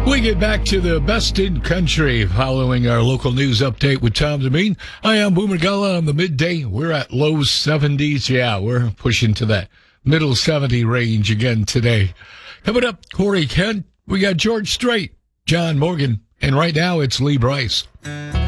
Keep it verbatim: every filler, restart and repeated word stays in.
We get back to the best in country following our local news update with Tom Demeen. I am Boomer Gullah on the midday. We're at low seventies. Yeah, we're pushing to that middle seventy range again today. Coming up, Corey Kent. We got George Strait, John Morgan, and right now it's Lee Bryce.